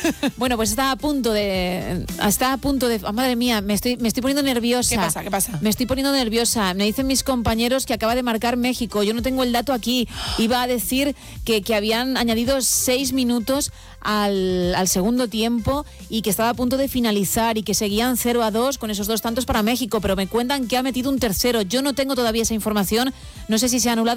Bueno, pues está a punto de... Oh, madre mía, me estoy poniendo nerviosa. ¿Qué pasa? Me estoy poniendo nerviosa. Me dicen mis compañeros que acaba de marcar México. Yo no tengo el dato aquí. Iba a decir que habían añadido 6 minutos al segundo tiempo y que estaba a punto de finalizar y que seguían 0-2 con esos 2 tantos para México, pero me cuentan que ha metido un tercero. Yo no tengo todavía esa información. No sé si se ha anulado